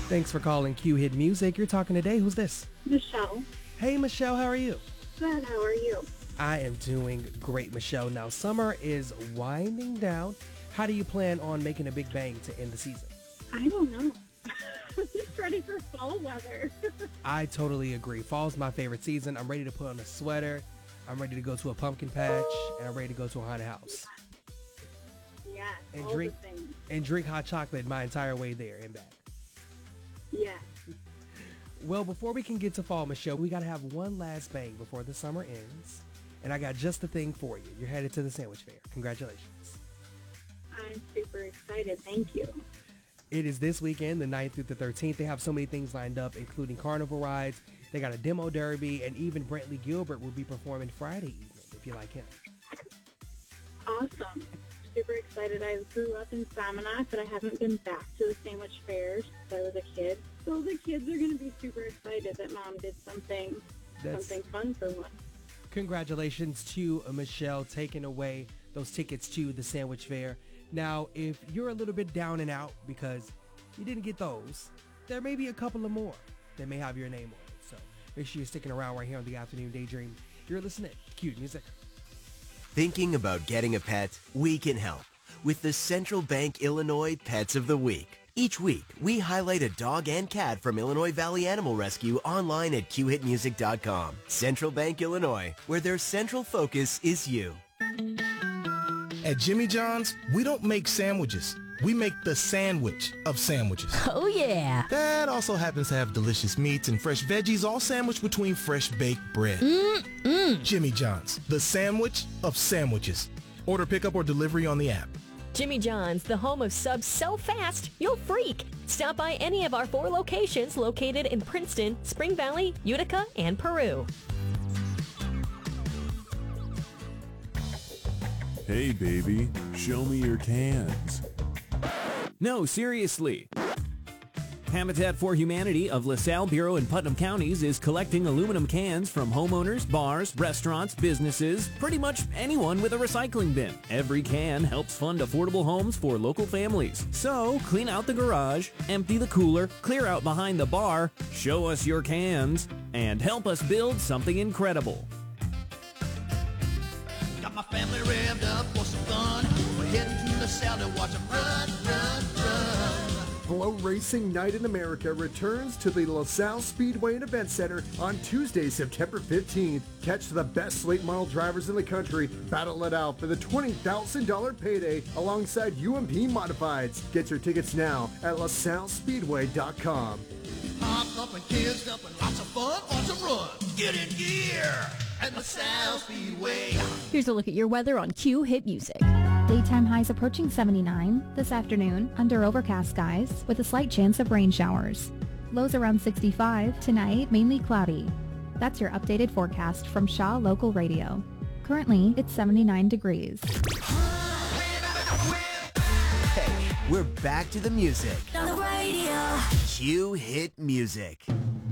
Thanks for calling Q Hit Music. You're talking today. Who's this? Michelle. Hey, Michelle. How are you? Good, how are you? I am doing great, Michelle. Now, summer is winding down. How do you plan on making a big bang to end the season? I don't know. I'm just ready for fall weather. I totally agree. Fall's my favorite season. I'm ready to put on a sweater. I'm ready to go to a pumpkin patch, and I'm ready to go to a haunted house. Yeah, And all drink the things. and drink hot chocolate my entire way there and back. Yeah. Well, before we can get to fall, Michelle, we got to have one last bang before the summer ends. And I got just the thing for you. You're headed to the Sandwich Fair. Congratulations. I'm super excited. Thank you. It is this weekend, the 9th through the 13th. They have so many things lined up, including carnival rides. They got a demo derby, and even Brantley Gilbert will be performing Friday evening, if you like him. Awesome. Super excited. I grew up in Salmonac, but I haven't been back to the Sandwich Fair since I was a kid. So the kids are going to be super excited that Mom did something fun for once. Congratulations to Michelle taking away those tickets to the Sandwich Fair. Now, if you're a little bit down and out because you didn't get those, there may be a couple of more that may have your name on it. So make sure you're sticking around right here on the Afternoon Daydream. You're listening to Cute Music. Thinking about getting a pet? We can help with the Central Bank Illinois Pets of the Week. Each week, we highlight a dog and cat from Illinois Valley Animal Rescue online at qhitmusic.com. Central Bank Illinois, where their central focus is you. At Jimmy John's, we don't make sandwiches. We make the sandwich of sandwiches. Oh, yeah. That also happens to have delicious meats and fresh veggies all sandwiched between fresh baked bread. Jimmy John's, the sandwich of sandwiches. Order pickup or delivery on the app. Jimmy John's, the home of subs so fast, you'll freak. Stop by any of our 4 locations located in Princeton, Spring Valley, Utica, and Peru. Hey, baby, show me your cans. No, seriously. Habitat for Humanity of LaSalle, Bureau, and Putnam counties is collecting aluminum cans from homeowners, bars, restaurants, businesses, pretty much anyone with a recycling bin. Every can helps fund affordable homes for local families. So, clean out the garage, empty the cooler, clear out behind the bar, show us your cans, and help us build something incredible. Got my family revved up for some fun. We're heading to LaSalle to watch them run, run, run. Flow Racing Night in America returns to the LaSalle Speedway and Event Center on Tuesday, September 15th. Catch the best late model drivers in the country battle it out for the $20,000 payday alongside UMP Modifieds. Get your tickets now at LaSalleSpeedway.com. Pop up and kids up and lots of fun on some run. Get in gear at LaSalle Speedway. Here's a look at your weather on Q Hit Music. Daytime highs approaching 79. This afternoon, under overcast skies with a slight chance of rain showers. Lows around 65. Tonight, mainly cloudy. That's your updated forecast from Shaw Local Radio. Currently, it's 79 degrees. Hey, we're back to the music. On the radio. Q Hit Music.